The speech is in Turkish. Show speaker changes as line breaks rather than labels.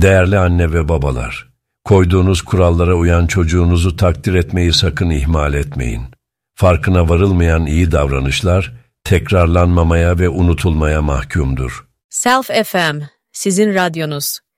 Değerli anne ve babalar, koyduğunuz kurallara uyan çocuğunuzu takdir etmeyi sakın ihmal etmeyin. Farkına varılmayan iyi davranışlar, tekrarlanmamaya ve unutulmaya mahkumdur.
Self FM, sizin radyonuz.